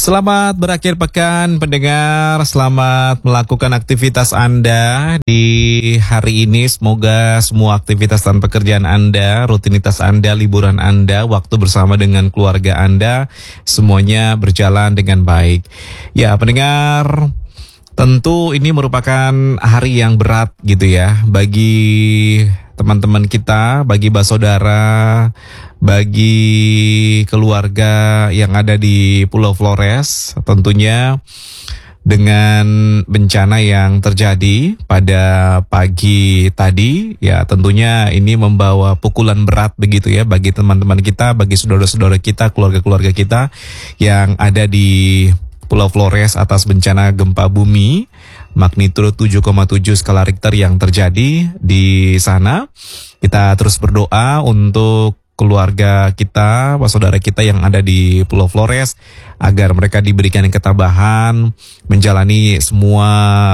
Selamat berakhir pekan pendengar, selamat melakukan aktivitas Anda di hari ini. Semoga semua aktivitas dan pekerjaan Anda, rutinitas Anda, liburan Anda, waktu bersama dengan keluarga Anda, semuanya berjalan dengan baik. Ya pendengar, tentu ini merupakan hari yang berat gitu ya bagi teman-teman kita, bagi saudara, bagi keluarga yang ada di Pulau Flores, tentunya dengan bencana yang terjadi pada pagi tadi, ya tentunya ini membawa pukulan berat begitu ya bagi teman-teman kita, bagi saudara-saudara kita, keluarga-keluarga kita yang ada di Pulau Flores atas bencana gempa bumi magnitudo 7,7 skala Richter yang terjadi di sana. Kita terus berdoa untuk keluarga kita, saudara kita yang ada di Pulau Flores agar mereka diberikan ketabahan menjalani semua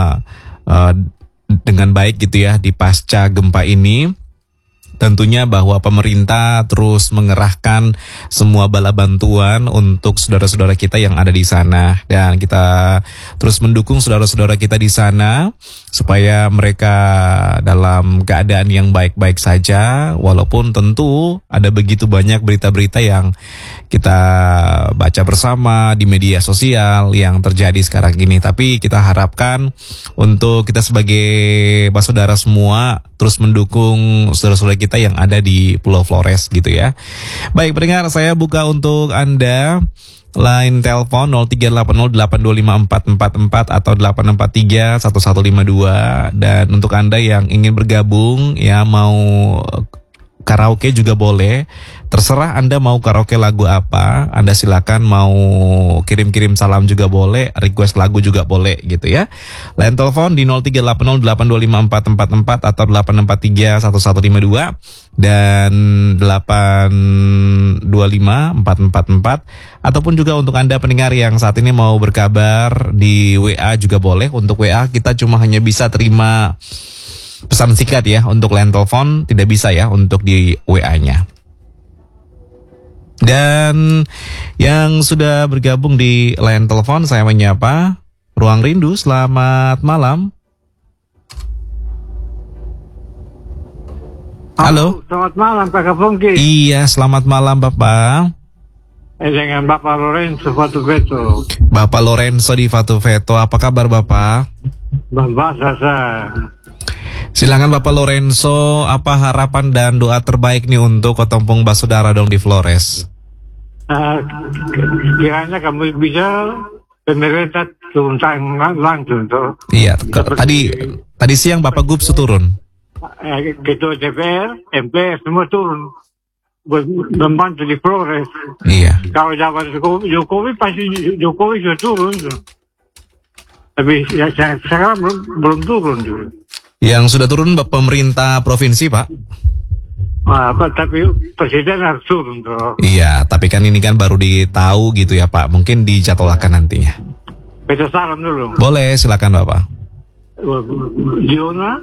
dengan baik gitu ya di pasca gempa ini. Tentunya bahwa pemerintah terus mengerahkan semua bala bantuan untuk saudara-saudara kita yang ada di sana, dan kita terus mendukung saudara-saudara kita di sana supaya mereka dalam keadaan yang baik-baik saja, walaupun tentu ada begitu banyak berita-berita yang kita baca bersama di media sosial yang terjadi sekarang ini. Tapi kita harapkan untuk kita sebagai saudara semua terus mendukung saudara-saudara kita yang ada di Pulau Flores gitu ya. Baik pendengar, saya buka untuk Anda line telepon 0380825444 atau 8631152, dan untuk Anda yang ingin bergabung ya, mau karaoke juga boleh. Terserah Anda mau karaoke lagu apa, Anda silakan. Mau kirim-kirim salam juga boleh, request lagu juga boleh gitu ya. Line telepon di 0380825444 atau 8631152 dan 8254444. Ataupun juga untuk Anda pendengar yang saat ini mau berkabar di WA juga boleh. Untuk WA kita cuma hanya bisa terima pesan singkat ya, untuk line telepon tidak bisa ya untuk di WA-nya. Dan yang sudah bergabung di line telepon saya menyapa Ruang Rindu, selamat malam. Halo. Selamat malam Pak Kapongki. Iya, selamat malam Bapak. Dengan Bapak Lorenzo Fatuveto. Bapak Lorenzo di Fatuveto, apa kabar Bapak? Bapak Sasa. Silakan Bapak Lorenzo, apa harapan dan doa terbaik nih untuk Kotompong Basudara dong di Flores? Kiranya kamu bisa pemerintah turun tangan langsung tuh. Iya, tadi siang Bapak Gubsu turun. Ketua DPR, MPR semua turun membantu di Flores. Iya. Kalau zaman Jokowi pasti Jokowi sudah turun tuh. Tapi ya, sekarang belum turun juga. Yang sudah turun pemerintah provinsi, Pak. Tapi presiden harus turun tuh. Iya, tapi kan ini kan baru ditahu gitu ya Pak. Mungkin dijadwalkan nantinya. Kita salam dulu. Boleh, silakan Bapak. Diona,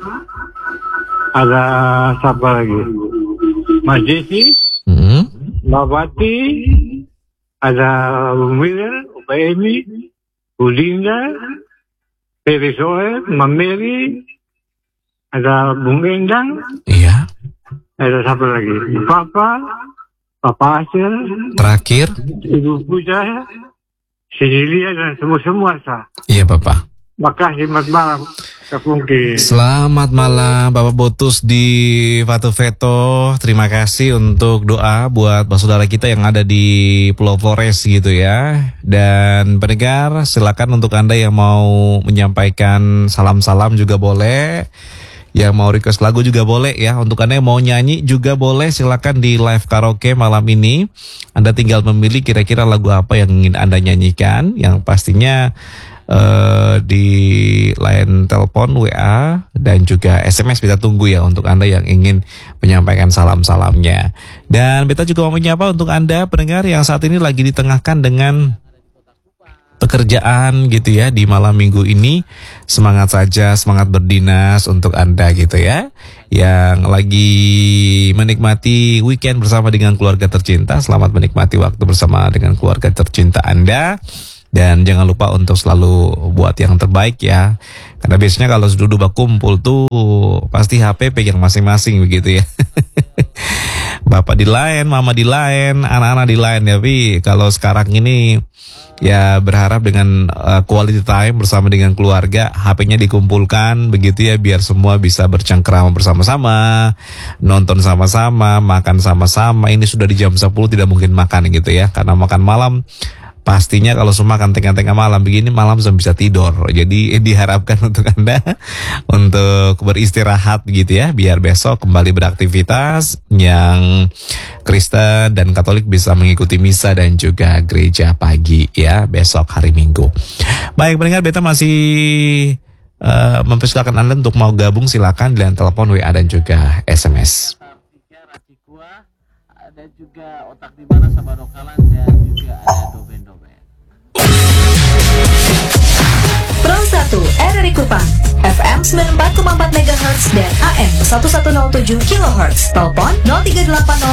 ada siapa lagi? Mas Jesse, Mbak Bati, ada Bung Miller, Mbak Emi, Budinda, Peri Soe, Mameri, ada Bung Endang. Iya. Ada siapa lagi? Papa Hasil. Terakhir. Ibu Puja, Cecilia dan semua sah. Iya Bapak. Makasih, selamat malam. Kapungki. Selamat malam Bapak Botus di Fatuveto. Terima kasih untuk doa buat saudara kita yang ada di Pulau Flores gitu ya. Dan pendengar, silakan untuk Anda yang mau menyampaikan salam-salam juga boleh. Yang mau request lagu juga boleh ya. Untuk Anda yang mau nyanyi juga boleh, silakan di live karaoke malam ini. Anda tinggal memilih kira-kira lagu apa yang ingin Anda nyanyikan. Yang pastinya di line telepon, WA, dan juga SMS kita tunggu ya untuk Anda yang ingin menyampaikan salam-salamnya. Dan kita juga mau menyapa untuk Anda pendengar yang saat ini lagi ditengahkan dengan pekerjaan gitu ya di malam minggu ini. Semangat saja, semangat berdinas untuk Anda gitu ya, yang lagi menikmati weekend bersama dengan keluarga tercinta. Selamat menikmati waktu bersama dengan keluarga tercinta Anda. Dan jangan lupa untuk selalu buat yang terbaik ya. Karena biasanya kalau duduk kumpul tuh pasti HP pegang masing-masing begitu ya. Bapak di lain, mama di lain, anak-anak di lain. Tapi kalau sekarang ini ya berharap dengan quality time bersama dengan keluarga, HP-nya dikumpulkan begitu ya, biar semua bisa bercengkrama bersama-sama, nonton sama-sama, makan sama-sama. Ini sudah di jam 10 tidak mungkin makan gitu ya, karena makan malam pastinya kalau semua makan tengah-tengah malam begini, malam sudah bisa tidur. Jadi diharapkan untuk Anda untuk beristirahat gitu ya, biar besok kembali beraktivitas. Yang Kristen dan Katolik bisa mengikuti misa dan juga gereja pagi ya, besok hari Minggu. Baik pendengar, Beta masih mempersilakan Anda untuk mau gabung, silakan di line telepon, WA dan juga SMS. Ada juga otak di mana sama dokalan, dan juga ada doben-doben. Pro 1 RRI Kupang FM 94,4 MHz dan AM 1107 kHz. Telepon 0380